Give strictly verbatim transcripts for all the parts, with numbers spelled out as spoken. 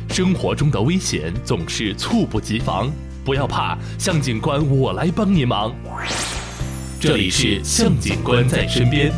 生活中的危险总是猝不及防，不要怕，向警官我来帮你忙。这里是向警官在身边。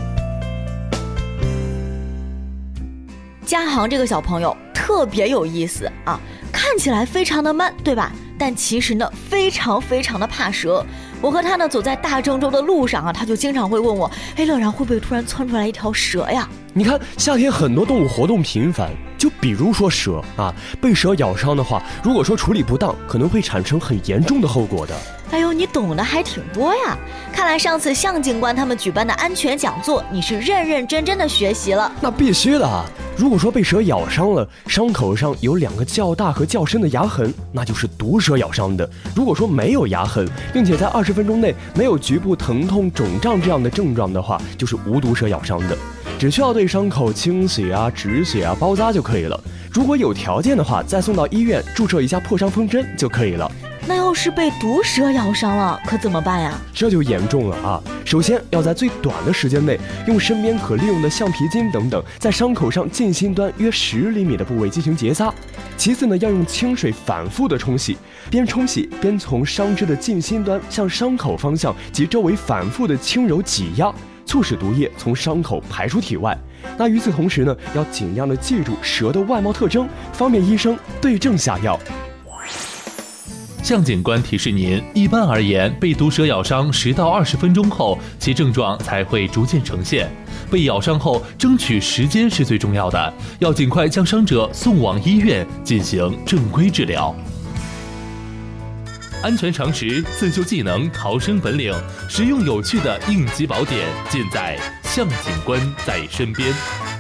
嘉航这个小朋友特别有意思啊，看起来非常的慢，对吧？但其实呢，非常非常的怕蛇。我和他呢走在大郑州的路上啊，他就经常会问我：“哎，乐然会不会突然窜出来一条蛇呀？” 你看，夏天很多动物活动频繁，就比如说蛇啊，被蛇咬伤的话，如果说处理不当，可能会产生很严重的后果的。 哎呦，你懂得还挺多呀！看来上次向警官他们举办的安全讲座，你是认认真真的学习了。 那必须的啊！如果说被蛇咬伤了，伤口上有两个较大和较深的牙痕，那就是毒蛇咬伤的。如果说没有牙痕，并且在二十分钟内没有局部疼痛、肿胀这样的症状的话，就是无毒蛇咬伤的。只需要对伤口清洗啊、止血啊、包扎就可以了。如果有条件的话，再送到医院注射一下破伤风针就可以了。 那要是被毒蛇咬伤了，可怎么办呀？ 这就严重了啊！首先要在最短的时间内，用身边可利用的橡皮筋等等，在伤口上近心端约十厘米的部位进行结扎。其次呢，要用清水反复的冲洗，边冲洗边从伤肢的近心端向伤口方向及周围反复的轻柔挤压，促使毒液从伤口排出体外。那与此同时呢，要尽量的记住蛇的外貌特征，方便医生对症下药。 向警官提示您，一般而言，被毒蛇咬伤十到二十分钟后，其症状才会逐渐呈现。被咬伤后，争取时间是最重要的，要尽快将伤者送往医院进行正规治疗。安全常识、自救技能、逃生本领，实用有趣的应急宝典，尽在向警官在身边。